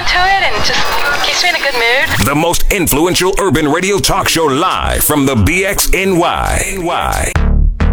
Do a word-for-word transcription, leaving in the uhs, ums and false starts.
to it and just keeps me in a good mood. The most influential urban radio talk show live from the B X N Y.